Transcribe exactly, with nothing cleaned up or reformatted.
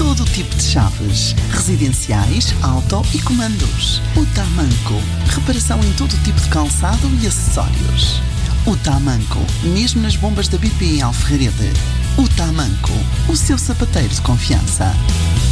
todo o tipo de chaves, residenciais, auto e comandos. O Tamanco, reparação em todo o tipo de calçado e acessórios. O Tamanco, mesmo nas bombas da B P em Alferrarede. O Tamanco, o seu sapateiro de confiança.